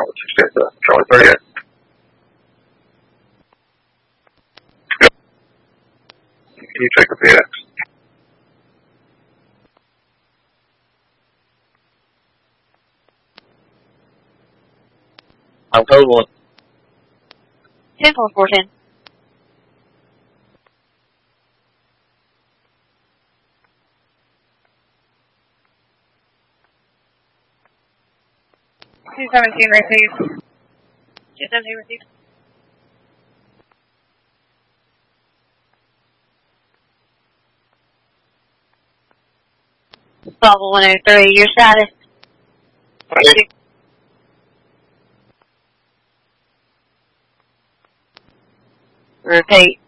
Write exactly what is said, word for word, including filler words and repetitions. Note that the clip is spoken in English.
six Delta, Charlie thirty-eight. Can you check the P X? I'm code one. ten four four ten. two seventeen received. two seventeen received. Bravo one oh three, your status. Ready? Repeat,